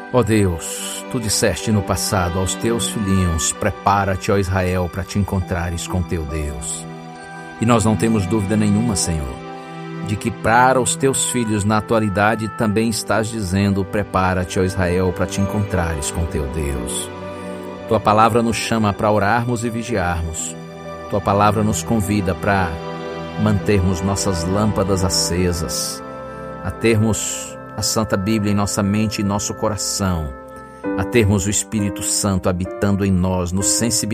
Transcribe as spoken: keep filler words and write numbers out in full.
Ó Deus, tu disseste no passado aos teus filhinhos: prepara-te, ó Israel, para te encontrares com teu Deus. E nós não temos dúvida nenhuma, Senhor, de que para os teus filhos na atualidade também estás dizendo: prepara-te, ó Israel, para te encontrares com teu Deus. Tua palavra nos chama para orarmos e vigiarmos. Tua palavra nos convida para mantermos nossas lâmpadas acesas, a termos a Santa Bíblia em nossa mente e nosso coração, a termos o Espírito Santo habitando em nós, nos sensibilizando